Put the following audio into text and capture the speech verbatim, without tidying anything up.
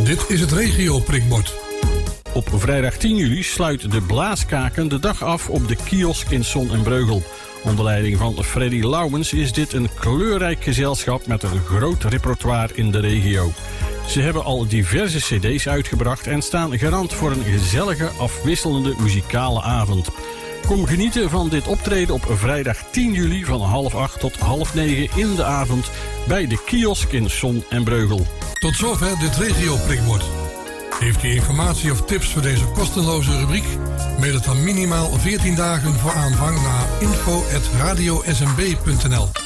Dit is het regio prikbord. Op vrijdag tien juli sluit de Blaaskaken de dag af op de kiosk in Son en Breugel. Onder leiding van Freddy Lauwens is dit een kleurrijk gezelschap met een groot repertoire in de regio. Ze hebben al diverse cd's uitgebracht en staan garant voor een gezellige, afwisselende muzikale avond. Kom genieten van dit optreden op vrijdag tien juli van half acht tot half negen in de avond bij de kiosk in Son en Breugel. Tot zover dit regio prikbord. Heeft u informatie of tips voor deze kostenloze rubriek? Mail het dan minimaal veertien dagen voor aanvang naar info at radio s m b punt n l.